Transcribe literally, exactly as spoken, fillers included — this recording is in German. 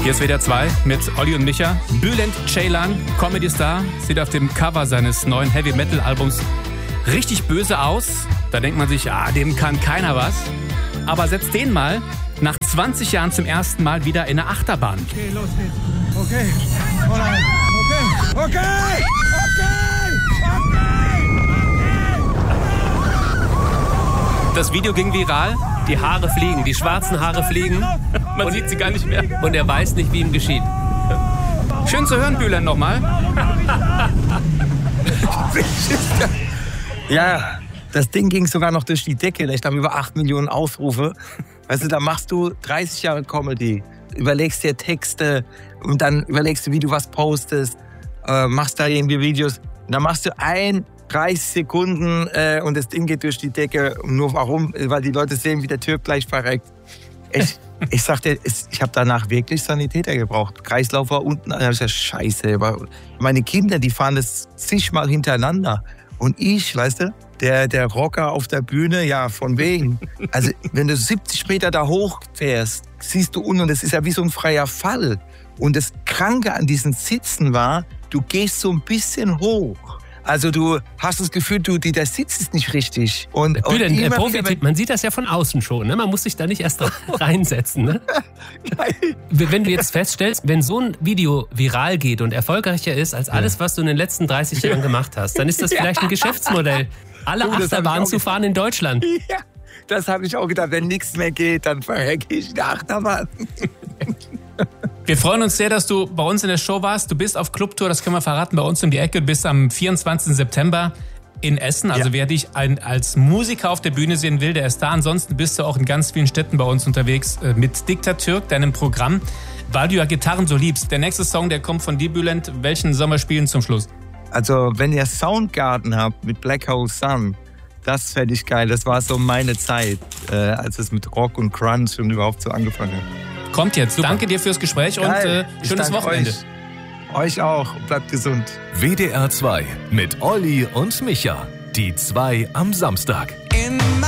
Hier ist W D R zwei mit Olli und Micha. Bülent Ceylan, Comedy-Star, sieht auf dem Cover seines neuen Heavy-Metal-Albums richtig böse aus. Da denkt man sich, ah, dem kann keiner was. Aber setzt den mal nach zwanzig Jahren zum ersten Mal wieder in eine Achterbahn. Okay, los geht's. Okay, alright. Okay, okay, okay, okay. Das Video ging viral. Die Haare fliegen, die schwarzen Haare fliegen. Man sieht sie gar nicht mehr. Und er weiß nicht, wie ihm geschieht. Schön zu hören, Bülent, nochmal. Ja, das Ding ging sogar noch durch die Decke. Ich habe über acht Millionen Aufrufe. Weißt du, da machst du dreißig Jahre Comedy, überlegst dir Texte und dann überlegst du, wie du was postest, äh, machst da irgendwie Videos. Und dann machst du ein, dreißig Sekunden äh, und das Ding geht durch die Decke. Und nur warum? Weil die Leute sehen, wie der Türk gleich verreckt. Ich, ich sag dir, ich habe danach wirklich Sanitäter gebraucht. Kreislauf war unten, das ist ja scheiße. Meine Kinder, die fahren das zigmal hintereinander. Und ich, weißt du, der, der Rocker auf der Bühne, ja, von wegen. Also, wenn du siebzig Meter da hoch fährst, siehst du unten, und das ist ja wie so ein freier Fall. Und das Kranke an diesen Sitzen war, du gehst so ein bisschen hoch. Also du hast das Gefühl, du, die, der Sitz ist nicht richtig. Und, und Bülent, immer Profi-Tipp, wieder, man sieht das ja von außen schon. Ne? Man muss sich da nicht erst reinsetzen. Ne? Wenn du jetzt feststellst, wenn so ein Video viral geht und erfolgreicher ist als alles, was du in den letzten dreißig Jahren gemacht hast, dann ist das vielleicht ein Geschäftsmodell. Alle Du, das hab ich Achterbahnen auch zu fahren in Deutschland. ja, das habe ich auch gedacht. Wenn nichts mehr geht, dann verrecke ich die Achterbahn. Wir freuen uns sehr, dass du bei uns in der Show warst. Du bist auf Clubtour, das können wir verraten, bei uns um die Ecke. Du bist am vierundzwanzigsten September in Essen. Also Ja. wer dich ein, als Musiker auf der Bühne sehen will, der ist da. Ansonsten bist du auch in ganz vielen Städten bei uns unterwegs äh, mit Diktatürk, deinem Programm, weil du ja Gitarren so liebst. Der nächste Song, der kommt von dir, Bülent. Welchen sollen wir spielen zum Schluss? Also wenn ihr Soundgarden habt mit Black Hole Sun, das fände ich geil. Das war so meine Zeit, äh, als es mit Rock und Grunge schon überhaupt so angefangen hat. Kommt jetzt. Super. Danke dir fürs Gespräch Geil. und äh, Ich schönes danke Wochenende. Euch, euch auch. Bleibt gesund. W D R zwei mit Olli und Micha. Die zwei am Samstag.